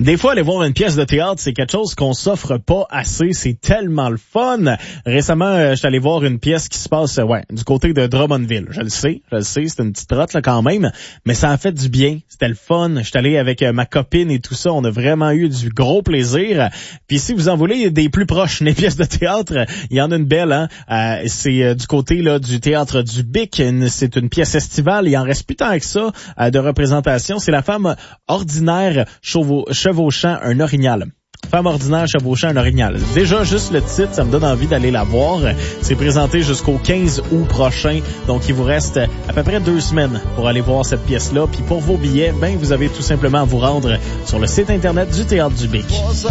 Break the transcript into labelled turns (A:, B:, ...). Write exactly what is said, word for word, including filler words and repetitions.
A: Des fois, aller voir une pièce de théâtre, c'est quelque chose qu'on s'offre pas assez. C'est tellement le fun. Récemment, euh, je suis allé voir une pièce qui se passe, euh, ouais, du côté de Drummondville. Je le sais, je le sais, c'est une petite trotte là quand même, mais ça a fait du bien. C'était le fun. Je suis allé avec euh, ma copine et tout ça. On a vraiment eu du gros plaisir. Puis si vous en voulez des plus proches, les pièces de théâtre, il y en a une belle, hein. Euh, c'est euh, du côté là du théâtre du Bic. Une, c'est une pièce estivale. Il en reste plus tant que ça euh, de représentation. C'est la femme ordinaire chevau- chevauchant un orignal. Femme ordinaire chevauchant un orignal. Déjà, juste le titre, ça me donne envie d'aller la voir. C'est présenté jusqu'au quinze août prochain. Donc, il vous reste à peu près deux semaines pour aller voir cette pièce-là. Puis pour vos billets, ben, vous avez tout simplement à vous rendre sur le site Internet du Théâtre du Bic.